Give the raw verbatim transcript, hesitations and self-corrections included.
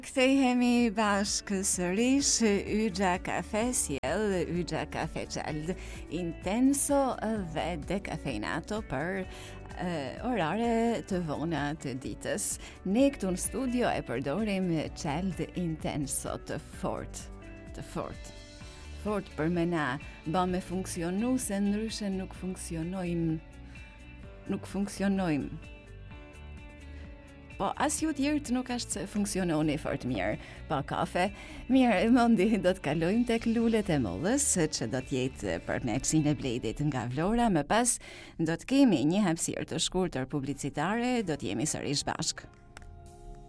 Kthehemi bashkë sërish Yxha Kafe sjell Yxha Kafe Qeld Intenso dhe dekafeinato për uh, orare të vona të ditës. Ne këtu në studio e përdorim Qeld Intenso të fort, të fort. Fort për me na ba me funksionu se ndryshe nuk funksionojmë, nuk funksionojmë. Po, as ju tjertë nuk ashtë se funksiononi fort mirë. Pa kafe, mirë, mundi do të kalojmë tek lulet e mollës, që do t'jetë për partnersinë e Bledit nga Vlora, më pas do të kemi një hapësirë të shkurtër publicitare, do t'jemi sërish bashkë.